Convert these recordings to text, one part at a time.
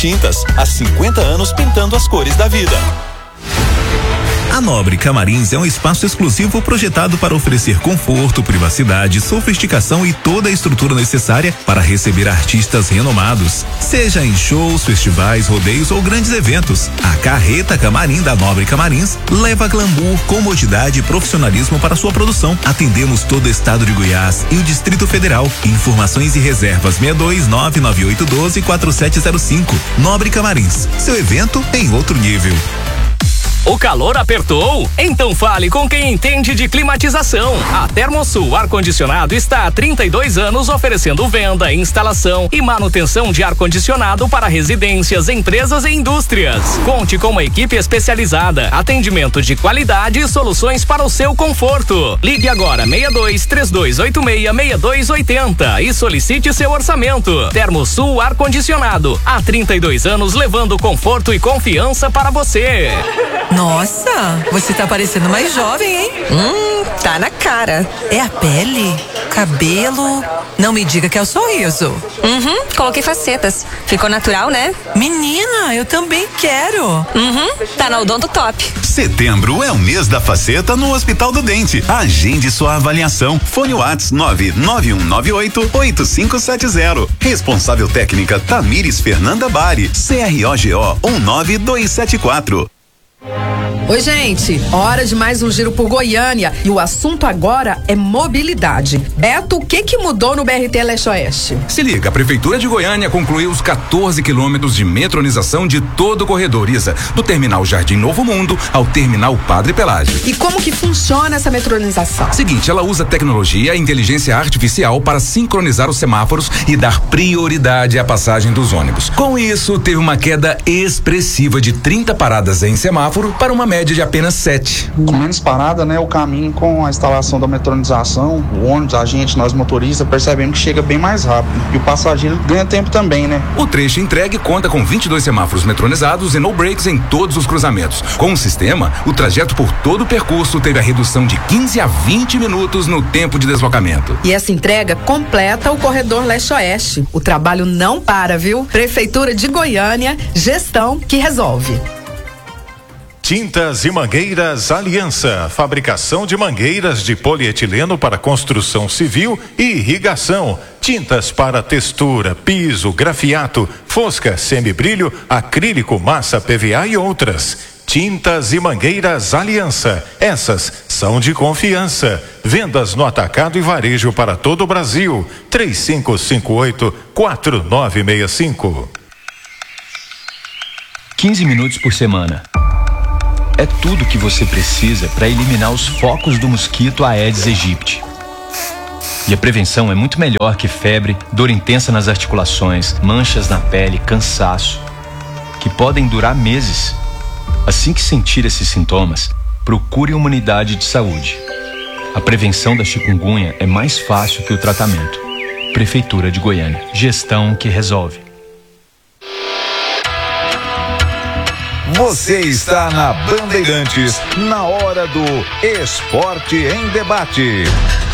Tintas, há 50 anos pintando as cores da vida. A Nobre Camarins é um espaço exclusivo projetado para oferecer conforto, privacidade, sofisticação e toda a estrutura necessária para receber artistas renomados. Seja em shows, festivais, rodeios ou grandes eventos, a Carreta Camarim da Nobre Camarins leva glamour, comodidade e profissionalismo para sua produção. Atendemos todo o estado de Goiás e o Distrito Federal. Informações e reservas 62998124705. Nobre Camarins, seu evento em outro nível. O calor apertou? Então fale com quem entende de climatização. A Termosul Ar-Condicionado está há 32 anos oferecendo venda, instalação e manutenção de ar-condicionado para residências, empresas e indústrias. Conte com uma equipe especializada, atendimento de qualidade e soluções para o seu conforto. Ligue agora 62-3286-6280 e solicite seu orçamento. Termosul Ar-Condicionado, há 32 anos levando conforto e confiança para você. Nossa, você tá parecendo mais jovem, hein? Tá na cara. É a pele? Cabelo? Não me diga que é o sorriso. Coloquei facetas. Ficou natural, né? Menina, eu também quero. Tá na Odonto Top. Setembro é o mês da faceta no Hospital do Dente. Agende sua avaliação. Fone WhatsApp 99198-8570. Responsável técnica Tamires Fernanda Bari. CROGO 19274. Oi, gente, hora de mais um giro por Goiânia e o assunto agora é mobilidade. Beto, o que mudou no BRT Leste-Oeste? Se liga, a Prefeitura de Goiânia concluiu os 14 quilômetros de metronização de todo o corredor ISA, do terminal Jardim Novo Mundo ao terminal Padre Pelágio. E como que funciona essa metronização? Seguinte, ela usa tecnologia e inteligência artificial para sincronizar os semáforos e dar prioridade à passagem dos ônibus. Com isso, teve uma queda expressiva de 30 paradas em semáforo para uma média de apenas 7. Com menos parada, né? O caminho com a instalação da metronização, o ônibus, a gente, nós motoristas, percebemos que chega bem mais rápido. E o passageiro ganha tempo também, né? O trecho entregue conta com 22 semáforos metronizados e no breaks em todos os cruzamentos. Com o sistema, o trajeto por todo o percurso teve a redução de 15 a 20 minutos no tempo de deslocamento. E essa entrega completa o corredor Leste-Oeste. O trabalho não para, viu? Prefeitura de Goiânia, gestão que resolve. Tintas e Mangueiras Aliança, fabricação de mangueiras de polietileno para construção civil e irrigação, tintas para textura, piso, grafiato, fosca, semibrilho, acrílico, massa, PVA e outras. Tintas e Mangueiras Aliança, essas são de confiança. Vendas no atacado e varejo para todo o Brasil. 3558-4965. 15 minutos por semana. É tudo que você precisa para eliminar os focos do mosquito Aedes aegypti. E a prevenção é muito melhor que febre, dor intensa nas articulações, manchas na pele, cansaço, que podem durar meses. Assim que sentir esses sintomas, procure uma unidade de saúde. A prevenção da chikungunya é mais fácil que o tratamento. Prefeitura de Goiânia. Gestão que resolve. Você está na Bandeirantes, na hora do Esporte em Debate.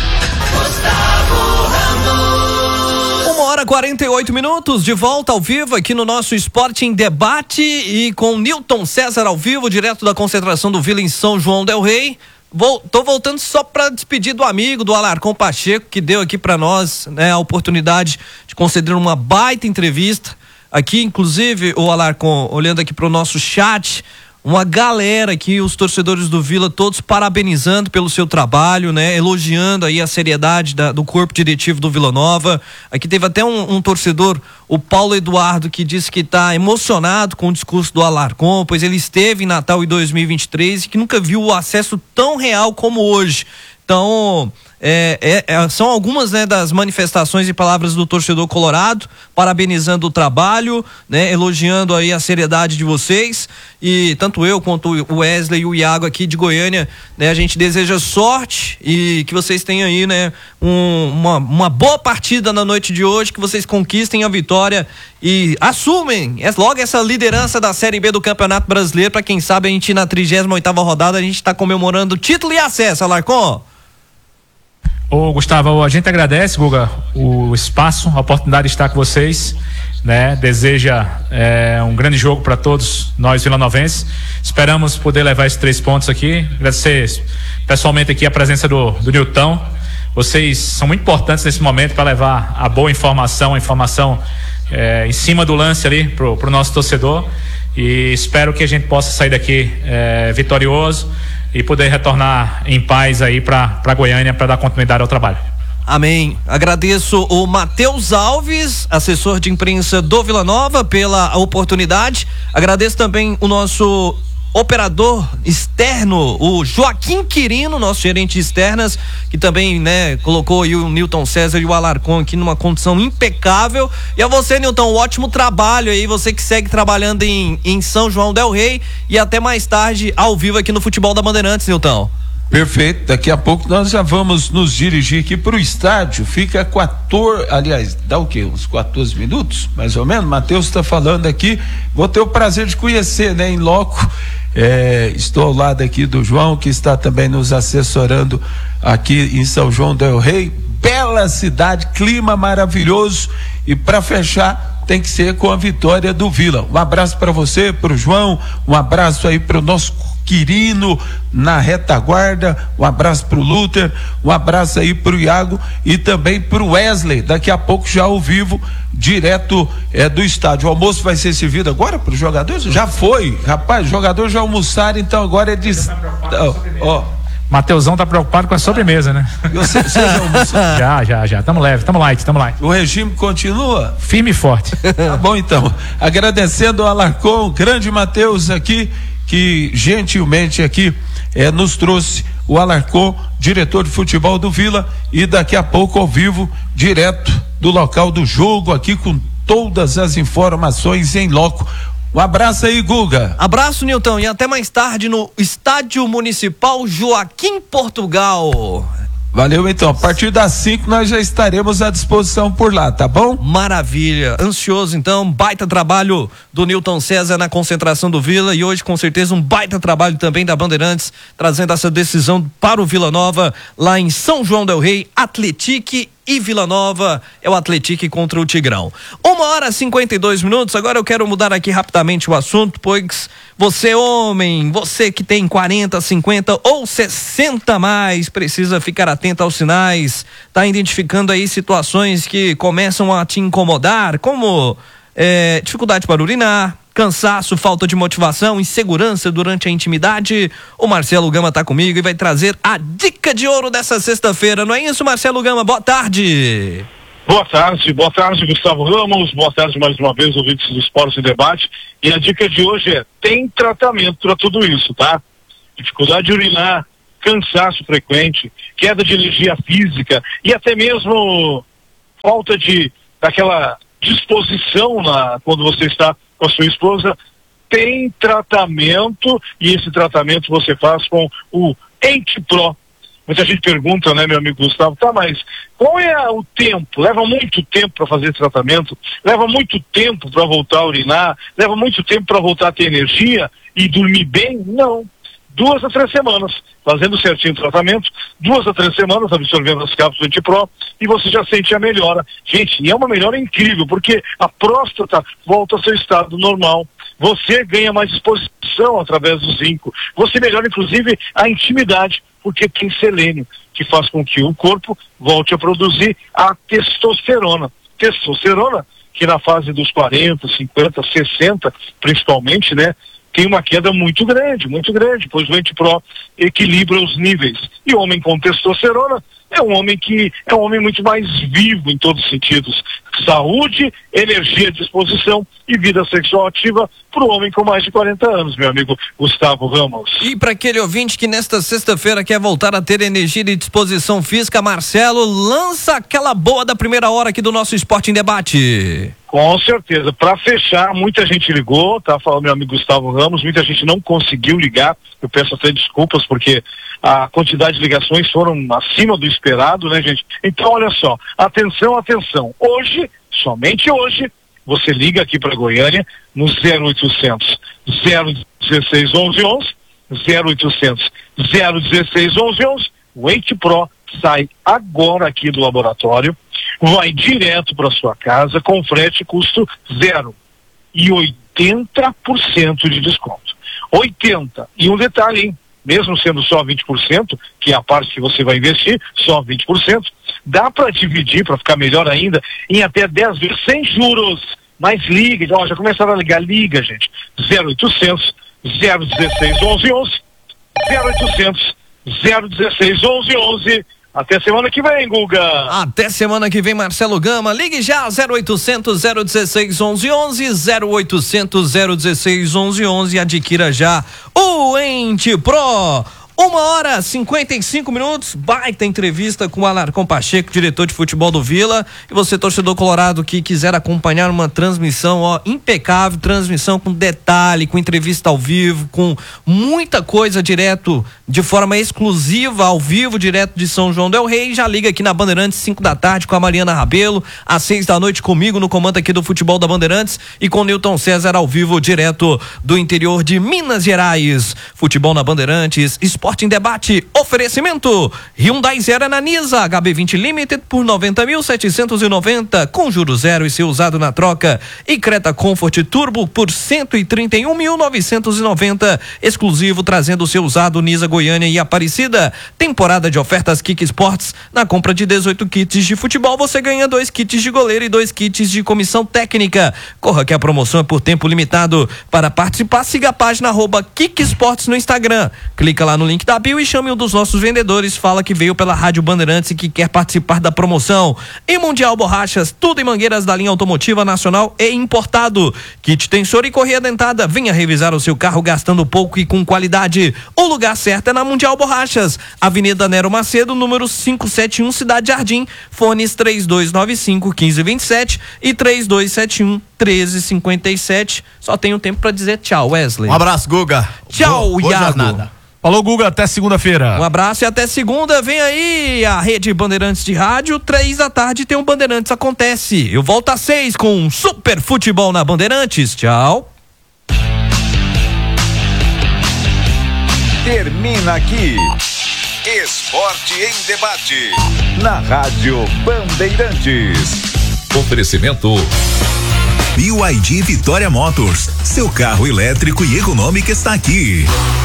1h48, de volta ao vivo aqui no nosso Esporte em Debate e com Newton César ao vivo, direto da concentração do Vila em São João del Rei. Tô voltando só para despedir do amigo, do Alarcon Pacheco, que deu aqui para nós, né, a oportunidade de conceder uma baita entrevista. Aqui, inclusive, o Alarcon, olhando aqui para o nosso chat, uma galera aqui, os torcedores do Vila, todos parabenizando pelo seu trabalho, né? Elogiando aí a seriedade do corpo diretivo do Vila Nova. Aqui teve até um torcedor, o Paulo Eduardo, que disse que está emocionado com o discurso do Alarcon, pois ele esteve em Natal em 2023 e que nunca viu o acesso tão real como hoje. Então, são algumas, né, das manifestações e palavras do torcedor colorado, parabenizando o trabalho, né, elogiando aí a seriedade de vocês, e tanto eu quanto o Wesley e o Iago aqui de Goiânia, né, a gente deseja sorte e que vocês tenham aí, né, uma boa partida na noite de hoje, que vocês conquistem a vitória e assumem logo essa liderança da Série B do Campeonato Brasileiro, para quem sabe a gente na 38ª rodada a gente está comemorando o título e acesso, Alarcon. Ô Gustavo, a gente agradece, Guga, o espaço, a oportunidade de estar com vocês né? Deseja um grande jogo para todos nós vilanovenses. Esperamos poder levar esses 3 pontos aqui. Agradecer pessoalmente aqui a presença do Nilton. Vocês são muito importantes nesse momento para levar a boa informação, em cima do lance ali pro nosso torcedor. E espero que a gente possa sair daqui vitorioso e poder retornar em paz aí para Goiânia para dar continuidade ao trabalho. Amém. Agradeço o Matheus Alves, assessor de imprensa do Vila Nova, pela oportunidade. Agradeço também o nosso operador externo, o Joaquim Quirino, nosso gerente de externas, que também, né, colocou aí o Nilton César e o Alarcon aqui numa condição impecável. E a você, Nilton, um ótimo trabalho aí, você que segue trabalhando em São João del Rei, e até mais tarde ao vivo aqui no Futebol da Bandeirantes, Nilton. Perfeito, daqui a pouco nós já vamos nos dirigir aqui para o estádio, fica 14, aliás, dá o quê? Uns 14 minutos, mais ou menos, Matheus está falando aqui, vou ter o prazer de conhecer, né, em loco, estou ao lado aqui do João, que está também nos assessorando aqui em São João del Rei, bela cidade, clima maravilhoso, e para fechar tem que ser com a vitória do Vila. Um abraço para você, para o João, um abraço aí para o nosso Quirino na retaguarda, um abraço pro Luther, um abraço aí pro Iago e também pro Wesley, daqui a pouco já ao vivo, direto do estádio. O almoço vai ser servido agora para os jogadores? Já foi, rapaz, os jogadores já almoçaram, então agora é de... Mateusão tá preocupado com a sobremesa, né? Você já almoçou? Já, tamo leve, tamo light. O regime continua? Firme e forte. Tá bom então, agradecendo ao Alarcon, o grande Matheus aqui, que gentilmente aqui nos trouxe o Alarcon, diretor de futebol do Vila, e daqui a pouco ao vivo, direto do local do jogo, aqui com todas as informações em loco. Um abraço aí, Guga. Abraço, Nilton, e até mais tarde no Estádio Municipal Joaquim Portugal. Valeu, então, a partir das 5 nós já estaremos à disposição por lá, tá bom? Maravilha, ansioso então, baita trabalho do Nilton César na concentração do Vila, e hoje com certeza um baita trabalho também da Bandeirantes, trazendo essa decisão para o Vila Nova, lá em São João del Rei, Atletique e Vila Nova, é o Atletique contra o Tigrão. 1h52, agora eu quero mudar aqui rapidamente o assunto, pois você homem, você que tem 40, 50 ou 60 mais, precisa ficar atento aos sinais, tá identificando aí situações que começam a te incomodar, como dificuldade para urinar, cansaço, falta de motivação, insegurança durante a intimidade. O Marcelo Gama tá comigo e vai trazer a dica de ouro dessa sexta-feira, não é isso, Marcelo Gama? Boa tarde. Boa tarde, Gustavo Ramos, boa tarde mais uma vez, ouvintes do Esporte em Debate, e a dica de hoje é: tem tratamento para tudo isso, tá? Dificuldade de urinar, cansaço frequente, queda de energia física e até mesmo falta daquela disposição quando você está com a sua esposa, tem tratamento, e esse tratamento você faz com o Ente Pro. Muita gente pergunta, né, meu amigo Gustavo, tá, mas qual é o tempo? Leva muito tempo para fazer tratamento? Leva muito tempo para voltar a urinar? Leva muito tempo para voltar a ter energia e dormir bem? Não. 2 a 3 semanas, fazendo certinho o tratamento, 2 a 3 semanas absorvendo as cápsulas Anti-Pro, e você já sente a melhora. Gente, e é uma melhora incrível, porque a próstata volta ao seu estado normal, você ganha mais disposição através do zinco, você melhora inclusive a intimidade, porque tem selênio, que faz com que o corpo volte a produzir a testosterona. Testosterona, que na fase dos 40, 50, 60, principalmente, né, tem uma queda muito grande, pois o Ente-Pro equilibra os níveis. E o homem com testosterona é um homem muito mais vivo em todos os sentidos. Saúde, energia, disposição e vida sexual ativa para o homem com mais de 40 anos, meu amigo Gustavo Ramos. E para aquele ouvinte que nesta sexta-feira quer voltar a ter energia e disposição física, Marcelo, lança aquela boa da primeira hora aqui do nosso Esporte em Debate. Com certeza. Para fechar, muita gente ligou, tá? Falando meu amigo Gustavo Ramos, muita gente não conseguiu ligar. Eu peço até desculpas porque a quantidade de ligações foram acima do esperado, né, gente? Então, olha só, atenção. Hoje, somente hoje, você liga aqui para Goiânia no 0800 016 1111, 0800 016 1111. O Ente Pro sai agora aqui do laboratório, vai direto para sua casa com frete custo zero e 80% de desconto. 80%. E um detalhe, hein? Mesmo sendo só 20%, que é a parte que você vai investir, só 20%, dá para dividir, para ficar melhor ainda, em até 10 vezes sem juros. Mas liga, já começaram a ligar, gente. 0800 016 1111, 0800 016 1111. Até semana que vem, Guga. Até semana que vem, Marcelo Gama. Ligue já, 0800 016 1111, 0800 016 1111. Adquira já o Ente Pro. 1h55, baita entrevista com o Alarcon Pacheco, diretor de futebol do Vila. E você, torcedor colorado, que quiser acompanhar uma transmissão impecável, transmissão com detalhe, com entrevista ao vivo, com muita coisa direto, de forma exclusiva, ao vivo, direto de São João del Rei, já liga aqui na Bandeirantes, 5 da tarde, com a Mariana Rabelo, às 6 da noite comigo no comando aqui do futebol da Bandeirantes e com o Newton César ao vivo, direto do interior de Minas Gerais. Futebol na Bandeirantes, Esporte em Debate, oferecimento Hyundai Zera na Nisa, HB20 Limited por 90.790 com juros zero e ser usado na troca, e Creta Comfort Turbo por 131.990 exclusivo, trazendo o seu usado Nisa, Goiânia e Aparecida. Temporada de ofertas Kik Sports, na compra de 18 kits de futebol você ganha 2 kits de goleiro e 2 kits de comissão técnica. Corra que a promoção é por tempo limitado. Para participar, siga a página @Kik Sports no Instagram, clica lá no link da bio e chame um dos nossos vendedores, fala que veio pela Rádio Bandeirantes e que quer participar da promoção. E Mundial Borrachas, tudo em mangueiras da linha automotiva nacional e importado. Kit tensor e correia dentada, venha revisar o seu carro gastando pouco e com qualidade. O lugar certo é na Mundial Borrachas, Avenida Nero Macedo, número 571, Cidade Jardim. Fones 3295-1527 e 3271-1357. Só tenho tempo pra dizer tchau, Wesley. Um abraço, Guga. Tchau, Iago. Falou, Guga, até segunda-feira. Um abraço e até segunda. Vem aí a Rede Bandeirantes de Rádio, 3 da tarde tem um Bandeirantes Acontece. Eu volto às 6 com um super futebol na Bandeirantes. Tchau. Termina aqui Esporte em Debate na Rádio Bandeirantes. Oferecimento BYD Vitória Motors, seu carro elétrico e econômico está aqui.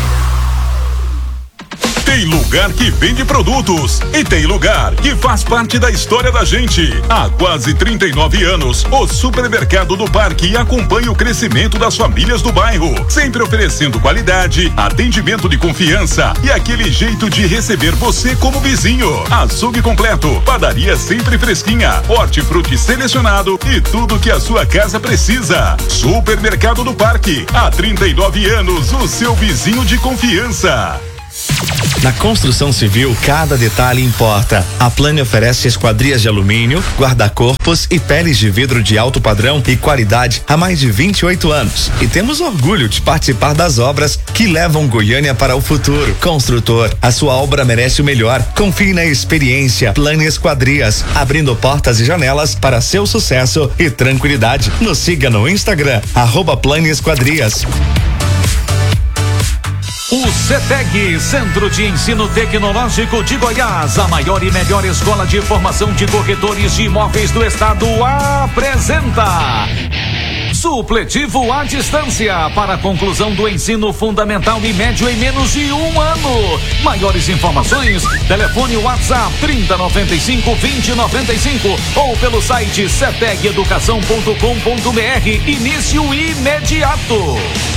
Tem lugar que vende produtos e tem lugar que faz parte da história da gente. Há quase 39 anos, o Supermercado do Parque acompanha o crescimento das famílias do bairro, sempre oferecendo qualidade, atendimento de confiança e aquele jeito de receber você como vizinho. Açougue completo, padaria sempre fresquinha, hortifruti selecionado e tudo que a sua casa precisa. Supermercado do Parque, há 39 anos, o seu vizinho de confiança. Na construção civil, cada detalhe importa. A Plane oferece esquadrias de alumínio, guarda-corpos e peles de vidro de alto padrão e qualidade há mais de 28 anos. E temos orgulho de participar das obras que levam Goiânia para o futuro. Construtor, a sua obra merece o melhor. Confie na experiência. Plane Esquadrias, abrindo portas e janelas para seu sucesso e tranquilidade. Nos siga no Instagram, @Plane Esquadrias. O CETEG, Centro de Ensino Tecnológico de Goiás, a maior e melhor escola de formação de corretores de imóveis do estado, apresenta supletivo à distância para a conclusão do ensino fundamental e médio em menos de um ano. Maiores informações, telefone WhatsApp 3095-2095 ou pelo site cetegeducação.com.br. Início imediato.